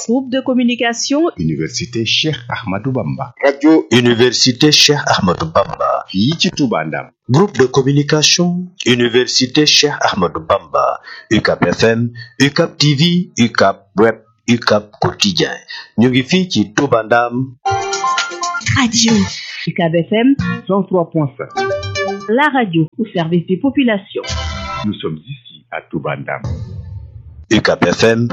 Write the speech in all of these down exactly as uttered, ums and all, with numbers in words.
Groupe de communication Université Cheikh Ahmadou Bamba. Radio Université Cheikh Ahmadou Bamba. fii ci Touba Ndam. Groupe de communication Université Cheikh Ahmadou Bamba. U C A B F M, U C A B T V, U C A B Web, U C A B Quotidien. ñu ngi fii ci Touba Ndam. Radio U C A B F M cent trois point cinq. la radio au service des populations. Nous sommes ici à Touba Ndam. U C A B F M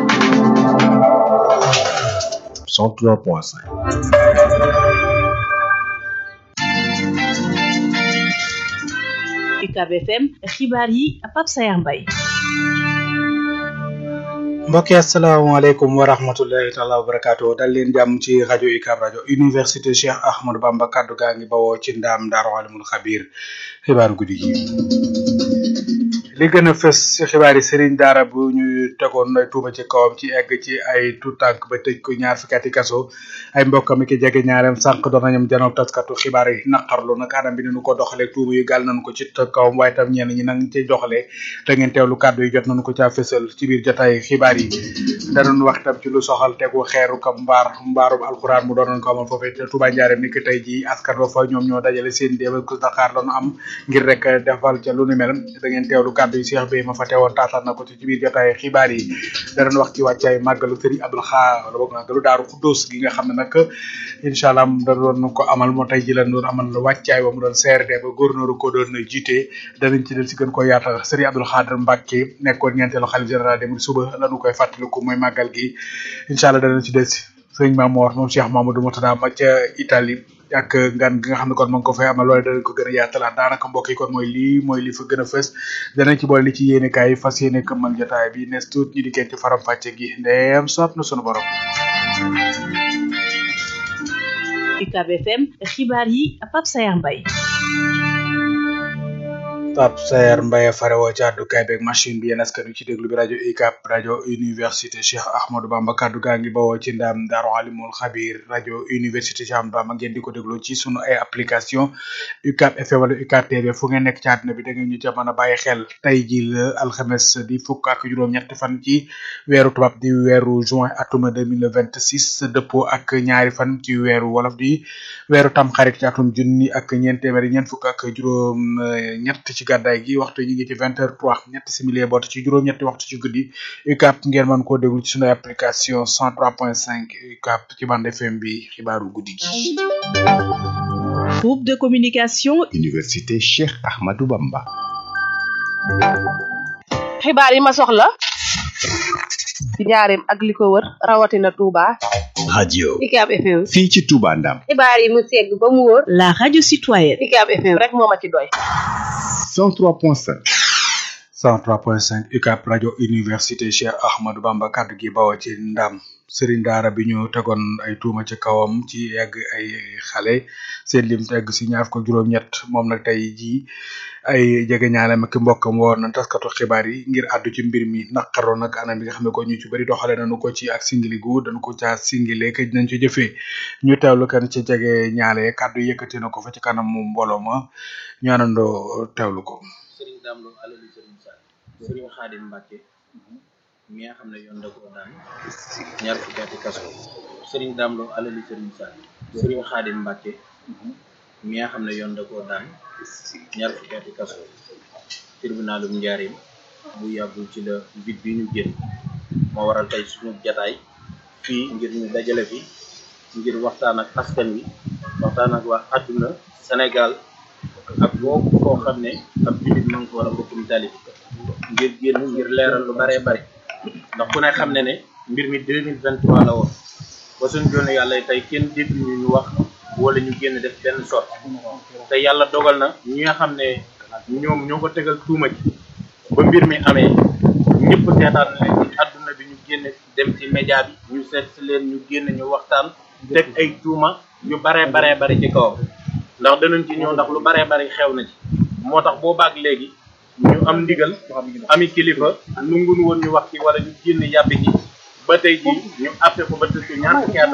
cent trois point cinq. U C A B F M xibaar yi Pape Sayar Mbaye. mbokk yi asalaamaaleykum wa rahmatullahi taala wa barakaatu dal leen jàmm ci rajo U C A B rajo Université Cheikh Ahmadou Bamba kaddu gaa ngi bawoo ci ndaam Daaru Alimul Xabiir xibaaru guddi gi. li gën a fës ci xibaar yi Serigne Daara bu ñu tegoon nay tuuma ci kawam ci egg ci ay tout tànk ba tëj ko ñaar fukki ati kaso ay mbokkam ki jege ñaareem sànq doon nañam janoog taskatu xibaar yi naqarlu nag anam bi ni ñu ko doxalee tuuma yu gàll nañu ko ci kawam waaye tam ñenn ñi nag ci doxalee da ngeen teewlu kàddu yi jot nañu ko caa fësal ci biir jotaay xibaar yi danoon wax tam ci lu soxal tegu xeeru ka mbaar mbaarum alxuraan mu doon nañ ko amal foofee te Touba Njaareem ni ki tey ji askan ba fa ñoom ñoo dajale seen déeba ku Dakar lañu am ngir rek defal ca lu ni mel da ngeen teewlu kàddu yi Cheikh Bey ma fa teewoon taataan na ko ci biir jotaay xibaar yi danoon wax ci wàccaay màggalu Serigne Abdou Khadre wala boog màggalu Daaru Xuddoos gi nga xam ne nag incha allah da doon ko amal moo tey ji lan doon amal wàccaay ba mu doon C R D ba gouverneur ko doon jiite danañ ci del si gën ko yaatal Serigne Abdou Khadre Mbacké nekkoon ñeenteelu xalif général des mourides suba lañu koy fàttaliku mooy màggal gi incha allah danañ ci del si sëñ Mamour moom Cheikh Mamadou Moutada ma ca Italie ak ngan gi nga xam ne kon ma ngi ko fay amal loolu danañ ko gën a yaatalaat daanaka mbokk yi kon mooy lii mooy li fa gën a fës danañ ci boole li ci yéene kaay fas yéene këmmal jotaay bi nes tuut ñi di kenn ci faram fàcce gi ndeem soob na sunu borom. U C A B F M xibaar yi Pape Sayar Mbaye. Pape Sayar Mbaye farewoo ci àddukaay beeg machine bi yéen askan wi ci déglu bi rajo U C A B rajo Université Cheikh Ahmadou Bamba kaddu gaa ngi bawoo ci ndaam Daaru Alimul Xabiir rajo Université Cheikh Ahmadou Bamba ngeen di ko déglu ci sunu ay application U C A B F M wala U C A B T V fu ngeen nekk ci àdduna bi da ngeen ñu ca mën a bàyyi xel tey ji la alxames di fukk ak juróom-ñetti fan ci weeru tubaab di weeru juin atum deux mille vingt-six dëppoo ak ñaari fan ci weeru wolof di weeru tamxarit ci atum junni ak ñeent téeméeri ñeent fukk ak juróom ñett ci gàddaay gi waxtu yi ngi ci vingt heures trois ñetti simili boot ci juróom ñetti waxtu ci guddi U C A B ngeen mën koo déglu ci sunu application cent trois point cinq U C A B ci bande F M bi xibaaru guddi gi. Groupe de communication Université Cheikh Ahmadou Bamba. xibaar yi ma soxla ci njaareem ak li ko wër rawatina Touba. radio U C A B F M. fii ci Touba Ndam. xibaar yi mu segg ba mu wóor. la radio citoyenne U C A B F M rek moo ma ci doy. cent trois point cinq. cent trois point cinq U C A B rajo Université Cheikh Ahmadou Bamba kaddu gi bawoo ci ndam Serigne Daara bi ñu tegoon ay tuuma ci kawam ci yegg ay xale seen lim tegg si ñaar ko juróom-ñett moom nag tey jii ay jege ñaanam ak mbokkam woon na taskatu xibaar yi ngir àddu ci mbir mi naqaroon nag anam bi nga xam ne ko ñu ci bëri doxale nañu ko ci ak singili gu dañu ko caa singile ka dinañ ci jëfee ñu teewlu kan ci jege ñaale kaddu yëkkati na ko fa ci kanam mu mbooloo ma ñu àndandoo teewlu ko. Serigne Dame Lo alalu Serigne Sall Serigne Khadim Mbacké mi nga xam ne yoon da koo daan ñaar fukki ati kaso Serigne Dame Lo alalu Serigne Sall Serigne Khadim Mbacké mi nga xam ne yoon da koo daan ñaar fukki ati kaso tribunalum Njaaréem bu yàggul ci la bit bi ñu génn moo waral tey suñu jataay fii ngir ñu dajale fi ngir waxtaan ak askan wi waxtaan ak waa àdduna Sénégal ak boobu koo xam ne ab jullit na nga ko war a mbokkum talib ngir génn ngir leeral lu baree bari ndax ku ne xam ne ne mbir mi deux mille vingt-trois la woon ba suñ joonu yàlla tey kenn dégg ñu ñu wax wala ñu génn def benn sort te yàlla dogal na ñi nga xam ne ñoom ñoo ko tegal tuuma ji ba mbir mi amee ñëpp seetaan leen ci àdduna bi ñu génn dem ci média bi ñu seet si leen ñu génn ñu waxtaan teg ay tuuma yu baree baree bari ci kawam ndax danañ ci ñëw ndax lu baree bari xew na ci moo tax boo baag léegi ñu am ndigal ami kilifa nungun woon ñu wax ci wala ñu génn yàbbi ci ba tey ji ñu àtte ko ba tëj ñaar fukki at